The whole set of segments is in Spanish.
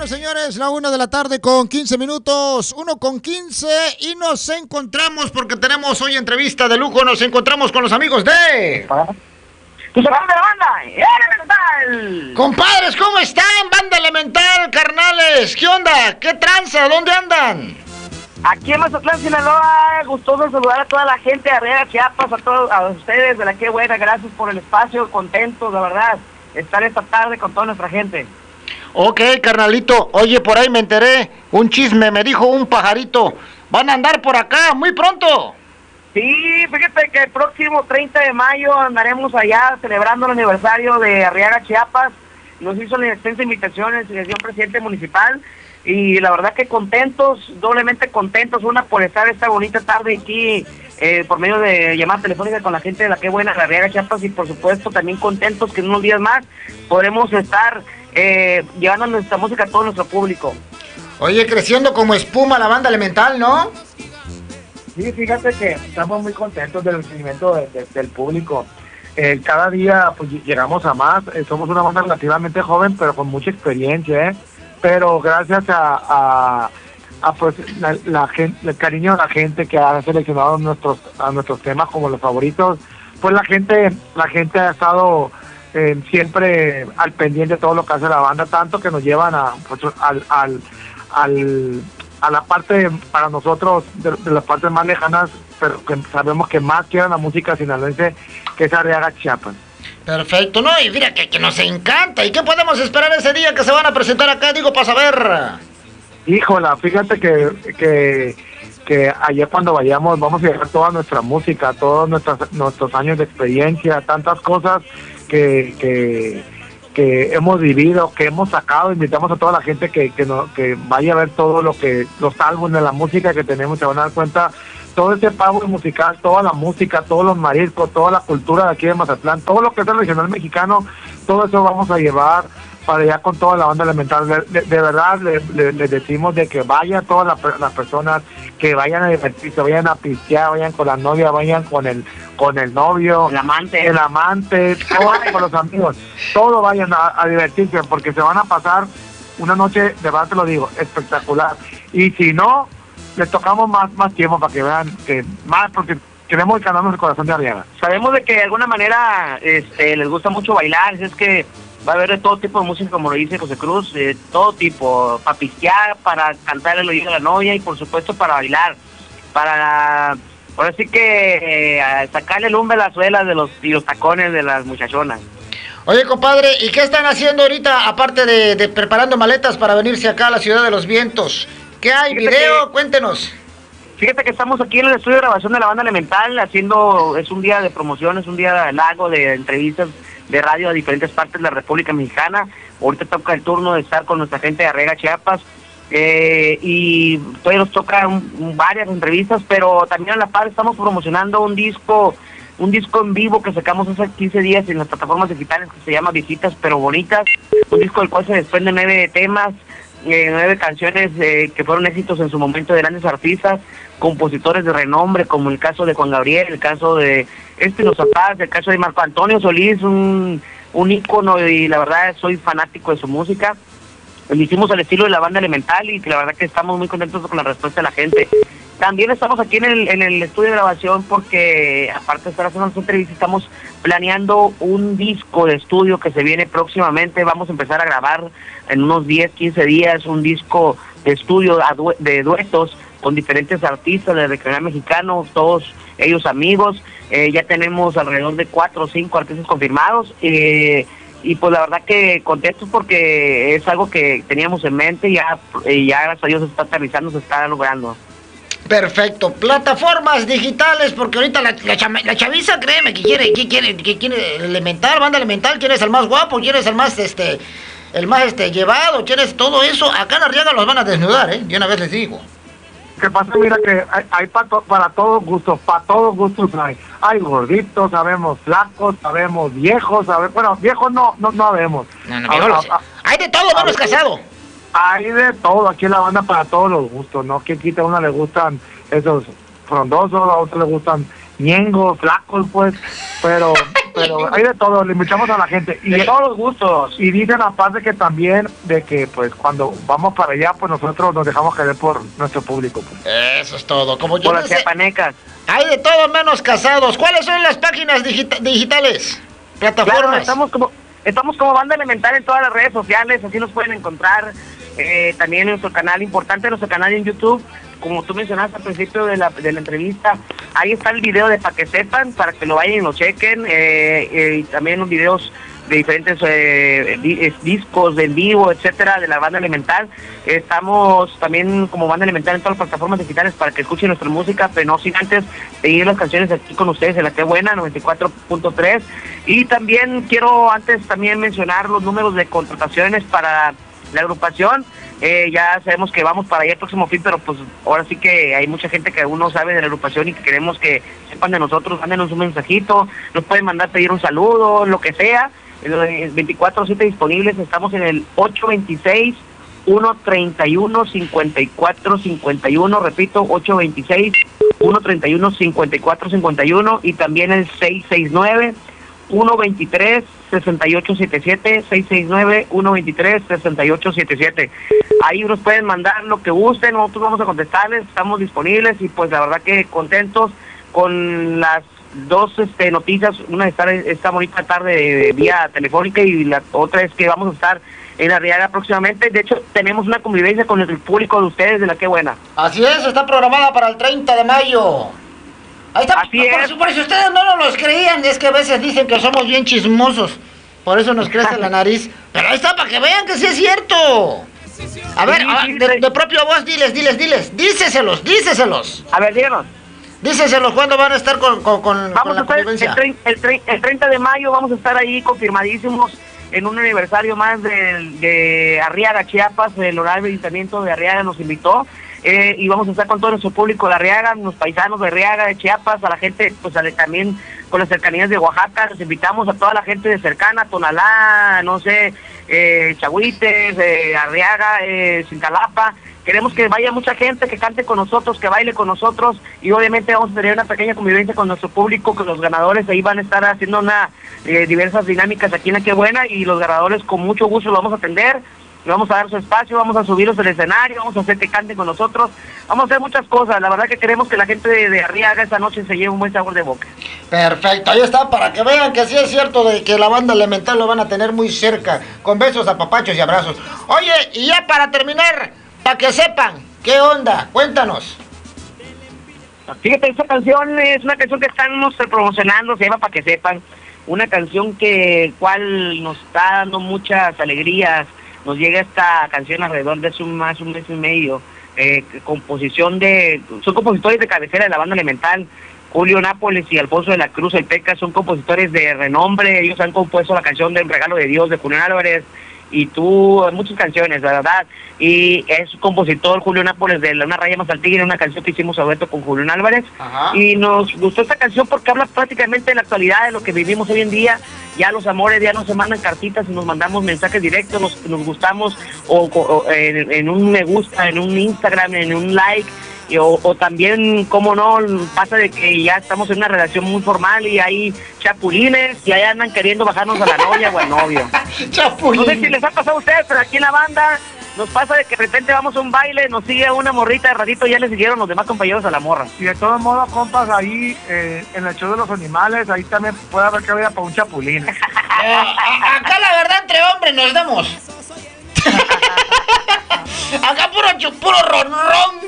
Bueno, señores, la 1 de la tarde con 15 minutos, 1:15, y nos encontramos, porque tenemos hoy entrevista de lujo, nos encontramos con los amigos de... ¡Tu hermano de la banda! ¡Elemental! Compadres, ¿cómo están? Banda Elemental, carnales, ¿qué onda? ¿Qué tranza? ¿Dónde andan? Aquí en Mazatlán, Sinaloa, gustoso saludar a toda la gente de Arriaga, Chiapas, a ustedes de la que buena, gracias por el espacio, contentos, la verdad, estar esta tarde con toda nuestra gente. Ok, carnalito, oye, por ahí me enteré, un chisme, me dijo un pajarito, van a andar por acá muy pronto. Sí, fíjate que el próximo 30 de mayo andaremos allá celebrando el aniversario de Arriaga, Chiapas. Nos hizo una extensa invitación el señor presidente municipal y la verdad que contentos, doblemente contentos, una por estar esta bonita tarde aquí por medio de llamada telefónica con la gente de la que buena de Arriaga, Chiapas, y por supuesto también contentos que en unos días más podremos estar llevando nuestra música a todo nuestro público. Oye, creciendo como espuma la banda Elemental, ¿no? Sí, fíjate que estamos muy contentos del recibimiento del público. Cada día pues llegamos a más. Somos una banda relativamente joven, pero con mucha experiencia, Pero gracias a pues la gente, el cariño de la gente que ha seleccionado a nuestros temas como los favoritos, pues la gente ha estado siempre al pendiente de todo lo que hace la banda, tanto que nos llevan a la parte para nosotros de las partes más lejanas, pero que sabemos que más quieren la música sinaloense, que es Arriaga, Chiapas. Perfecto, no, y mira que nos encanta. ¿Y qué podemos esperar ese día que se van a presentar acá? Digo, para saber. Híjola, fíjate que ayer cuando vayamos vamos a llevar toda nuestra música, todos nuestros años de experiencia, tantas cosas que hemos vivido, que hemos sacado. Invitamos a toda la gente que vaya a ver todo los álbumes, la música que tenemos, se van a dar cuenta todo ese power musical, toda la música, todos los mariscos, toda la cultura de aquí de Mazatlán, todo lo que es el regional mexicano, todo eso vamos a llevar para allá con toda la banda Elemental. De verdad les decimos de que vayan todas las personas, que vayan a divertirse, vayan a pistear, vayan con la novia, vayan con el novio, el amante, todos con los amigos, todos vayan a divertirse, porque se van a pasar una noche, de verdad te lo digo, espectacular. Y si no, les tocamos más tiempo para que vean que más, porque queremos ganarnos el corazón de Arriaga. Sabemos de que de alguna manera les gusta mucho bailar, es que va a haber de todo tipo de música, como lo dice José Cruz, todo tipo, para pistear, para cantar el oído a la novia y por supuesto para bailar, ahora sí que sacarle lumbre a las suelas y los tacones de las muchachonas. Oye, compadre, ¿y qué están haciendo ahorita, aparte de preparando maletas para venirse acá a la Ciudad de los Vientos? ¿Qué hay? ¿Video? Cuéntenos. Fíjate que estamos aquí en el estudio de grabación de la banda Elemental, es un día de promoción, es un día largo de entrevistas de radio a diferentes partes de la República Mexicana. Ahorita toca el turno de estar con nuestra gente de Arriaga, Chiapas, y todavía nos tocan varias entrevistas, pero también a la par estamos promocionando un disco en vivo que sacamos hace 15 días en las plataformas digitales, que se llama Visitas pero Bonitas, un disco del cual se desprenden 9 temas, 9 canciones que fueron éxitos en su momento de grandes artistas, compositores de renombre, como el caso de Juan Gabriel, el caso de Los Zapaz, el caso de Marco Antonio Solís, un ícono, y la verdad soy fanático de su música. Lo hicimos al estilo de la banda Elemental y que la verdad que estamos muy contentos con la respuesta de la gente. También estamos aquí en el estudio de grabación porque, aparte de estar haciendo las entrevistas, estamos planeando un disco de estudio que se viene próximamente. Vamos a empezar a grabar en unos 10, 15 días un disco de estudio de duetos con diferentes artistas del regional mexicano, todos ellos amigos. Ya tenemos alrededor de 4 o 5 artistas confirmados. Y pues la verdad que contentos porque es algo que teníamos en mente y ya gracias a Dios se está aterrizando, se está logrando. Perfecto. Plataformas digitales, porque ahorita la chaviza, créeme, que quiere Elemental, banda Elemental, quién es el más guapo, quién es el más llevado, quién es todo eso. Acá en Arriaga los van a desnudar, de una vez les digo. ¿Qué pasa? Mira que hay para todos gustos hay gorditos, sabemos flacos, sabemos viejos, bueno, viejos no sabemos. No, hay de todo, vamos casado. Hay de todo, aquí en la banda para todos los gustos, ¿no? Que quita, a uno le gustan esos frondosos, a otros le gustan ñengos, flacos, pues, pero pero hay de todo, le invitamos a la gente. Y de todos los gustos. Y dicen aparte que también de que pues cuando vamos para allá, pues nosotros nos dejamos querer por nuestro público. Pues. Eso es todo. Como yo Por las sé, chapanecas. hay de todo menos casados. ¿Cuáles son las páginas digitales? Plataformas. Claro, estamos como Banda Elemental en todas las redes sociales, así nos pueden encontrar. También en nuestro canal, importante nuestro canal en YouTube, como tú mencionaste al principio de la entrevista, ahí está el video de para que sepan, para que lo vayan y lo chequen, y también los videos de diferentes discos de en vivo, etcétera, de la Banda Elemental. Estamos también como Banda Elemental en todas las plataformas digitales para que escuchen nuestra música, pero no sin antes seguir las canciones aquí con ustedes en La Que Buena 94.3. Y también quiero antes también mencionar los números de contrataciones para la agrupación. Ya sabemos que vamos para allá el próximo fin, pero pues ahora sí que hay mucha gente que aún no sabe de la agrupación y que queremos que sepan de nosotros. Mándenos un mensajito, nos pueden mandar pedir un saludo, lo que sea. 24/7 disponibles. Estamos en el 826-131-5451, repito, 826-131-5451, y también el 669-123-6877, 669-123-6877. Ahí nos pueden mandar lo que gusten, nosotros vamos a contestarles, estamos disponibles, y pues la verdad que contentos con las dos noticias. Una es estar esta bonita tarde vía telefónica, y la otra es que vamos a estar en Arriaga próximamente. De hecho, tenemos una convivencia con el público de ustedes de La Que Buena. Así es, está programada para el 30 de mayo. Ahí está. Así es. Por si ustedes no nos los creían, es que a veces dicen que somos bien chismosos, por eso nos crece la nariz. Pero ahí está, para que vean que sí es cierto. A ver, de propia voz, díceselos. A ver, díganos. Díceselos, ¿cuándo van a estar con Vamos la a estar convivencia? el 30 de mayo, vamos a estar ahí confirmadísimos en un aniversario más de Arriaga, Chiapas. El honorable ayuntamiento de Arriaga nos invitó, y vamos a estar con todo nuestro público de Arriaga, los paisanos de Arriaga, de Chiapas, a la gente, pues también con las cercanías de Oaxaca. Los invitamos a toda la gente de cercana, Tonalá, no sé, Chahuites, Arriaga, Cintalapa. Queremos que vaya mucha gente, que cante con nosotros, que baile con nosotros, y obviamente vamos a tener una pequeña convivencia con nuestro público, con los ganadores. Ahí van a estar haciendo diversas dinámicas aquí en La Que Buena, y los ganadores con mucho gusto los vamos a atender, le vamos a dar su espacio, vamos a subirlos al escenario, vamos a hacer que canten con nosotros, vamos a hacer muchas cosas. La verdad que queremos que la gente de Arriaga esta noche se lleve un buen sabor de boca. Perfecto, ahí está, para que vean que sí es cierto de que la Banda Elemental lo van a tener muy cerca, con besos, apapachos y abrazos. Oye, y ya para terminar, para que sepan, ¿qué onda? Cuéntanos. Fíjate, esta canción es una canción que estamos promocionando, se llama Para que Sepan, una canción cual nos está dando muchas alegrías. Nos llega esta canción alrededor de un mes y medio. Son compositores de cabecera de la Banda Elemental. Julio Nápoles y Alfonso de la Cruz, el Peca, son compositores de renombre. Ellos han compuesto la canción del Regalo de Dios de Julián Álvarez, y muchas canciones, la verdad. Y es compositor Julio Nápoles de Una Raya Más al Tigre, una canción que hicimos a dueto con Julián Álvarez. Ajá. Y nos gustó esta canción porque habla prácticamente de la actualidad, de lo que vivimos hoy en día. Ya los amores ya no se mandan cartitas y nos mandamos mensajes directos, nos gustamos en un me gusta, en un Instagram, en un like. O también, como no, pasa de que ya estamos en una relación muy formal y hay chapulines y ahí andan queriendo bajarnos a la novia o al novio. Chapulines. No sé si les ha pasado a ustedes, pero aquí en la banda nos pasa de que de repente vamos a un baile, nos sigue una morrita, de ratito ya le siguieron los demás compañeros a la morra. Y de todos modos, compas, ahí en el show de los animales, ahí también puede haber cabida para un chapulín. Acá la verdad entre hombres nos damos. Acá puro ronrón.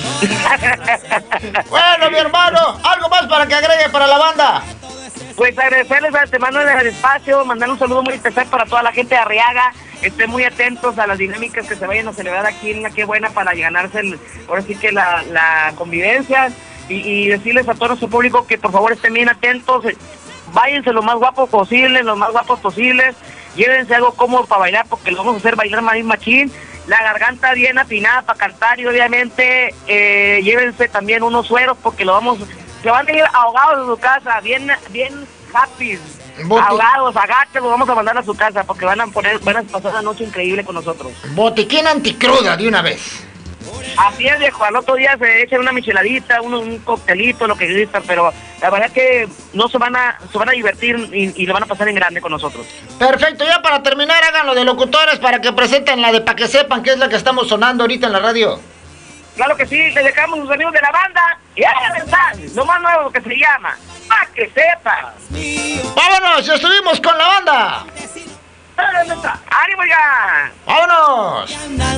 Bueno, mi hermano, ¿algo más para que agregue para la banda? Pues agradecerles de antemano el espacio, mandar un saludo muy especial para toda la gente de Arriaga. Estén muy atentos a las dinámicas que se vayan a celebrar aquí en La Que Buena para ganarse ahora sí que la convivencia, y decirles a todo nuestro público que por favor estén bien atentos, váyanse lo más guapos posibles, llévense algo cómodo para bailar, porque lo vamos a hacer bailar más machín, la garganta bien afinada para cantar, y obviamente llévense también unos sueros, porque se van a ir ahogados de su casa, bien happy, ahogados, agaches, los vamos a mandar a su casa, porque van a pasar una noche increíble con nosotros. Botiquín anticruda de una vez. Así es, viejo, al otro día se echan una micheladita, un coctelito, lo que gustan, pero la verdad es que no se van a divertir y lo van a pasar en grande con nosotros. Perfecto, ya para terminar, háganlo de locutores para que presenten la de Pa' que sepan, que es la que estamos sonando ahorita en la radio. Claro que sí, les dejamos sus amigos de la banda y ahora está lo más nuevo que se llama Pa' que sepas. ¡Vámonos! ¡Ya estuvimos con la banda! ¡Ánimo ya! ¡Vámonos!